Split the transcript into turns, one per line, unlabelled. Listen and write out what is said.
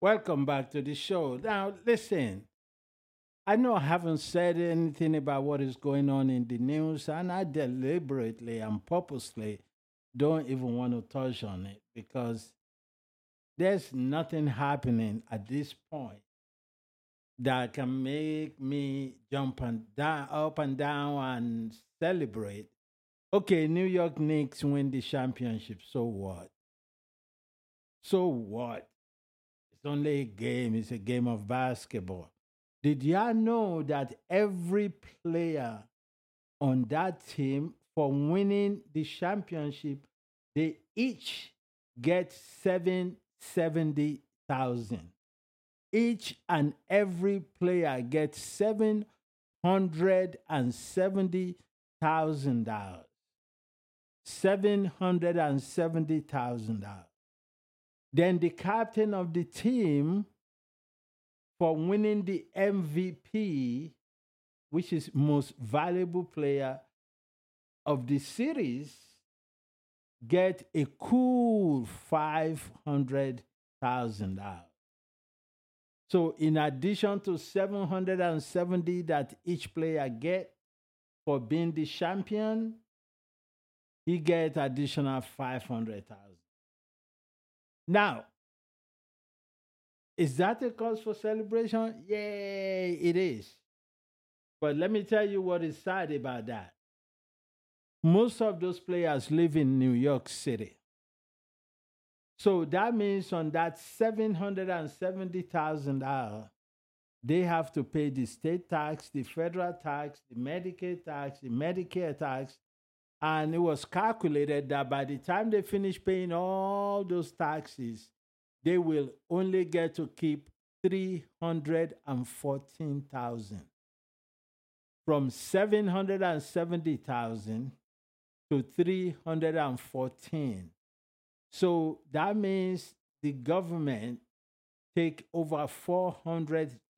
Welcome back to the show. Now, listen, I know I haven't said anything about what is going on in the news, and I deliberately and purposely don't even want to touch on it because there's nothing happening at this point that can make me jump and down, up and down and celebrate. Okay, New York Knicks win the championship. So what? So what? It's only a game. It's a game of basketball. Did y'all know that every player on that team for winning the championship, they each get 770,000. Each and every player gets $770,000. $770,000. Then the captain of the team for winning the MVP, which is most valuable player of the series, get a cool $500,000. So in addition to 770 that each player get for being the champion, he get additional 500,000. Now, is that a cause for celebration? Yay, it is. But let me tell you what is sad about that. Most of those players live in New York City. So that means on that $770,000, they have to pay the state tax, the federal tax, the Medicaid tax, the Medicare tax. And it was calculated that by the time they finish paying all those taxes, they will only get to keep 314,000. From 770,000 to 314. So that means the government take over 400